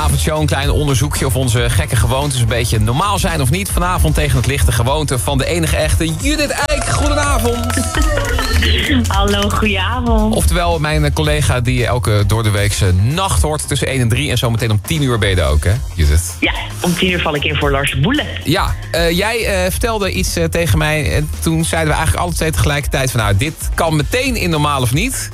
avondshow een klein onderzoekje of onze gekke gewoontes een beetje normaal zijn of niet. Vanavond tegen het lichte gewoonte van de enige echte Judith Eyck. Goedenavond. Hallo, goedenavond. Oftewel mijn collega die elke doordeweekse nacht hoort tussen 1 en 3. En zometeen om 10 uur ben je er ook, hè, Judith? Ja, om 10 uur val ik in voor Lars Boelen. Ja, jij vertelde iets tegen mij. En toen zeiden we eigenlijk alle twee tegelijkertijd van, nou, dit kan meteen in normaal of niet.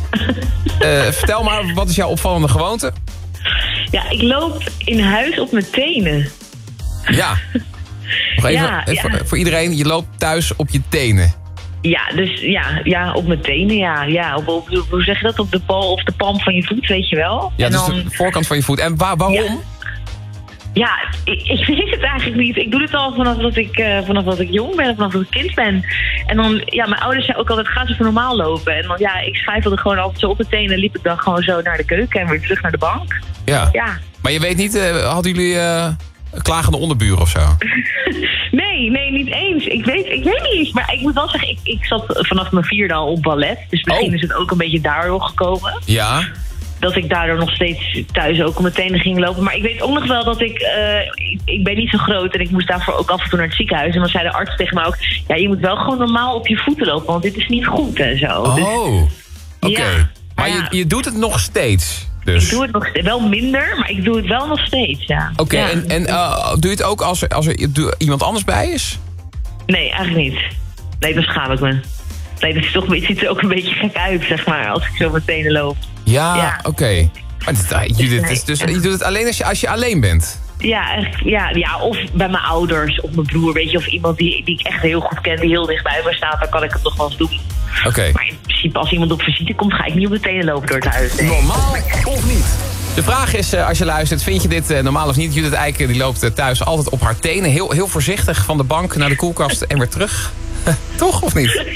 Vertel maar, wat is jouw opvallende gewoonte? Ja, ik loop in huis op mijn tenen. Ja. Nog even voor iedereen, je loopt thuis op je tenen. Ja, dus ja, op mijn tenen, ja. Hoe zeg je dat? Op de bal of de palm van je voet, weet je wel? Ja, en dus dan, de voorkant van je voet. En waarom? Ja, ik weet het eigenlijk niet. Ik doe het al vanaf dat ik jong ben, vanaf dat ik kind ben. En dan, ja, mijn ouders zeiden ook altijd, ga zo normaal lopen. En dan, ja, ik schuifelde gewoon altijd zo op mijn tenen. Liep ik dan gewoon zo naar de keuken en weer terug naar de bank. Ja. Ja. Maar je weet niet, hadden jullie klagende onderburen of zo? Nee, niet eens. Ik weet niet eens. Maar ik moet wel zeggen, ik zat vanaf mijn 4e al op ballet. Dus misschien is het ook een beetje daardoor gekomen. Ja. Dat ik daardoor nog steeds thuis ook op mijn tenen ging lopen. Maar ik weet ook nog wel dat ik ben niet zo groot en ik moest daarvoor ook af en toe naar het ziekenhuis. En dan zei de arts tegen mij ook, ja, je moet wel gewoon normaal op je voeten lopen, want dit is niet goed en zo. Oh, dus, oké. Ja, maar je doet het nog steeds, dus. Ik doe het nog wel minder, maar ik doe het wel nog steeds, ja. Oké, ja. en doe je het ook als er iemand anders bij is? Nee, eigenlijk niet. Nee, dan schaam ik me. Nee, dat is toch, het ziet er ook een beetje gek uit, zeg maar, als ik zo op mijn tenen loop. Ja. Oké. Maar Judith, je doet het alleen als je alleen bent? Ja, of bij mijn ouders of mijn broer, weet je, of iemand die ik echt heel goed ken, die heel dicht bij me staat, dan kan ik het nog wel eens doen. Oké. Maar in principe, als iemand op visite komt, ga ik niet op de tenen lopen door het huis. Nee. Normaal of niet? De vraag is, als je luistert, vind je dit normaal of niet? Judith Eyck die loopt thuis altijd op haar tenen. Heel voorzichtig van de bank naar de koelkast en weer terug. Toch, of niet?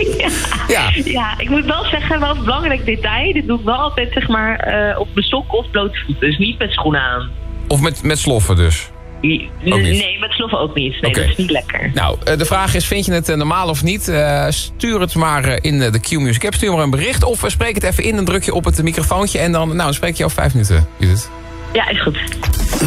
Ja, ik moet wel zeggen, wel een belangrijk detail. Dit doe ik wel altijd, zeg maar, op mijn sokken of blote voeten. Dus niet met schoenen aan. Of met sloffen dus? Nee, met sloffen ook niet. Nee, dat is niet lekker. Nou, de vraag is, vind je het normaal of niet? Stuur het maar in de Q-Music app. Stuur maar een bericht. Of spreek het even in, dan druk je op het microfoontje. En dan spreek je over 5 minuten, Judith. Ja, is goed.